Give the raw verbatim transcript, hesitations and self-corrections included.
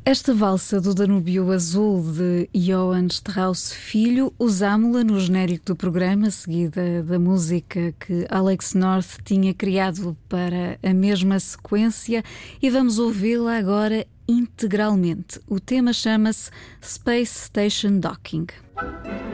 Esta valsa do Danúbio Azul de Johann Strauss Filho, usámo-la no genérico do programa, seguida da música que Alex North tinha criado para a mesma sequência, e vamos ouvi-la agora integralmente. O tema chama-se Space Station Docking.